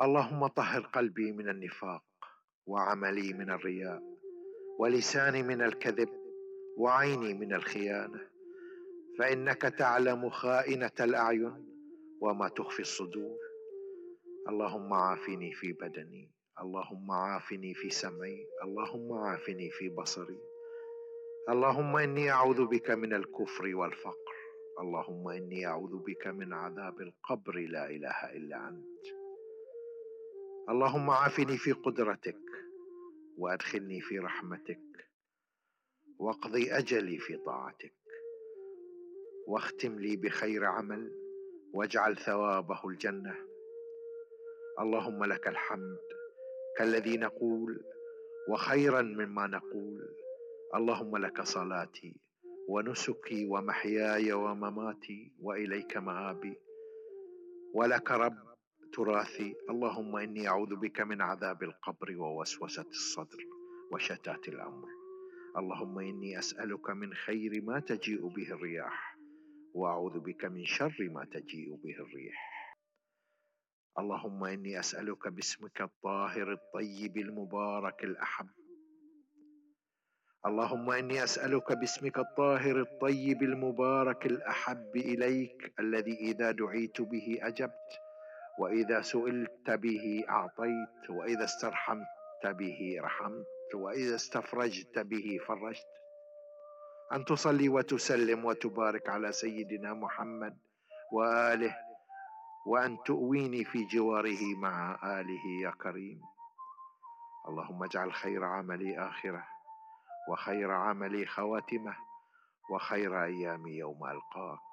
اللهم طهر قلبي من النفاق، وعملي من الرياء، ولساني من الكذب، وعيني من الخيانة، فإنك تعلم خائنة الأعين وما تخفي الصدور. اللهم عافني في بدني، اللهم عافني في سمعي، اللهم عافني في بصري. اللهم إني أعوذ بك من الكفر والفقر، اللهم إني أعوذ بك من عذاب القبر، لا إله إلا أنت. اللهم عافني في قدرتك، وأدخلني في رحمتك، واقضي أجلي في طاعتك، واختم لي بخير عمل، واجعل ثوابه الجنة. اللهم لك الحمد كالذي نقول وخيرا مما نقول. اللهم لك صلاتي ونسكي ومحياي ومماتي، وإليك مآبي، ولك رب تراثي. اللهم إني أعوذ بك من عذاب القبر ووسوسة الصدر وشتات الأمر. اللهم إني أسألك من خير ما تجيء به الرياح، وأعوذ بك من شر ما تجيء به الريح. اللهم إني أسألك باسمك الطاهر الطيب المبارك الأحب. اللهم إني أسألك باسمك الطاهر الطيب المبارك الأحب إليك، الذي إذا دعيت به أجبت، وإذا سئلت به أعطيت، وإذا استرحمت به رحمت، وإذا استفرجت به فرجت. أن تصلي وتسلم وتبارك على سيدنا محمد وآله، وأن تؤويني في جواره مع آله يا كريم. اللهم اجعل خير عملي آخرة، وخير عملي خواتمه، وخير أيامي يوم ألقاك.